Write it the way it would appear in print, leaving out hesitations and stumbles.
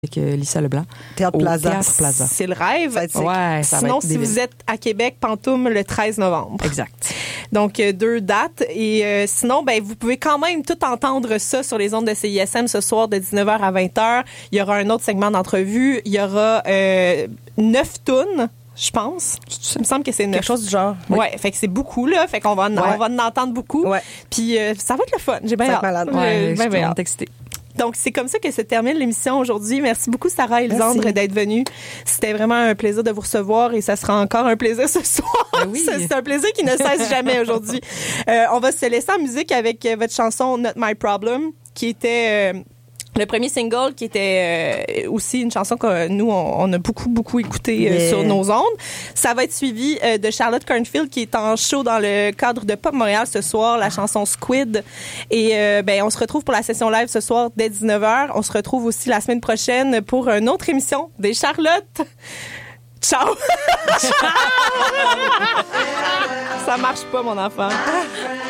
avec Lisa Leblanc. Théâtre Plaza. Théâtre Plaza. C'est le rêve. Ouais, sinon, si vous êtes à Québec, Pantoum, le 13 novembre. Exact. Donc, 2 dates. Et sinon, vous pouvez quand même tout entendre ça sur les ondes de CISM ce soir de 19h à 20h. Il y aura un autre segment d'entrevue. Il y aura 9 tunes. Je pense. Il me semble que c'est quelque chose du genre. Oui. Ouais, fait que c'est beaucoup, là. Fait qu'on va en entendre beaucoup. Ouais. Puis ça va être le fun. J'ai bien hâte. Malade. Ouais, je suis excitée. Donc, c'est comme ça que se termine l'émission aujourd'hui. Merci beaucoup, Sarah et Lisandre, d'être venues. C'était vraiment un plaisir de vous recevoir et ça sera encore un plaisir ce soir. Oui. C'est un plaisir qui ne cesse jamais aujourd'hui. On va se laisser en musique avec votre chanson Not My Problem, qui était... le premier single qui était aussi une chanson que nous, on a beaucoup écouté sur nos ondes. Ça va être suivi de Charlotte Cornfield qui est en show dans le cadre de Pop Montréal ce soir, la chanson Squid. Et on se retrouve pour la session live ce soir dès 19h. On se retrouve aussi la semaine prochaine pour une autre émission des Charlottes. Ciao! Ça marche pas, mon enfant.